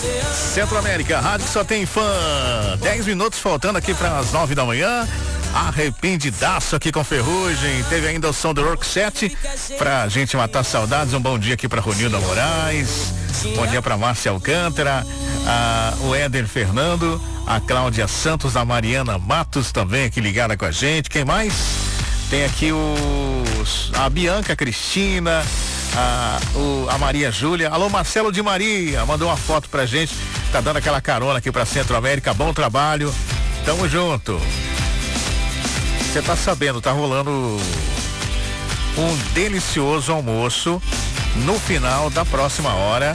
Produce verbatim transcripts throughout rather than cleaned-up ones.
Centro América, rádio que só tem fã. Dez minutos faltando aqui para as nove da manhã. Arrependidaço aqui com Ferrugem. Teve ainda o som do Rock sete pra gente matar saudades. Um bom dia aqui pra Ronilda Moraes. Bom dia pra Márcia Alcântara, a, o Éder Fernando, a Cláudia Santos, a Mariana Matos também aqui ligada com a gente. Quem mais? Tem aqui os, a Bianca Cristina, a, o, a Maria Júlia. Alô, Marcelo de Maria, mandou uma foto pra gente. Tá dando aquela carona aqui pra Centro América. Bom trabalho. Tamo junto. Você tá sabendo, tá rolando um delicioso almoço no final da próxima hora.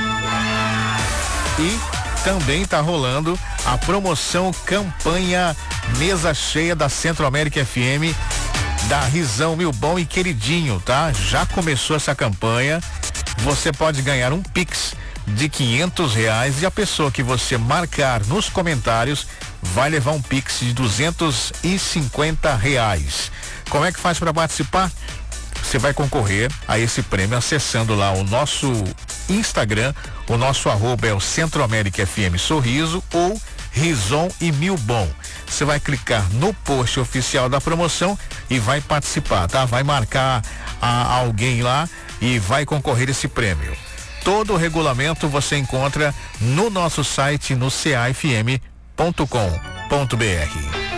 E também tá rolando a promoção campanha Mesa Cheia da Centro América F M, da Risão Mil Bom e Queridinho, tá? Já começou essa campanha. Você pode ganhar um Pix de quinhentos reais e a pessoa que você marcar nos comentários vai levar um Pix de duzentos e cinquenta reais. Como é que faz para participar? Você vai concorrer a esse prêmio acessando lá o nosso Instagram. O nosso arroba é o Centro América F M Sorriso ou Rison e Mil Bom. Você vai clicar no post oficial da promoção e vai participar, tá? Vai marcar a, alguém lá e vai concorrer esse prêmio. Todo o regulamento você encontra no nosso site no c a f m ponto com ponto b r.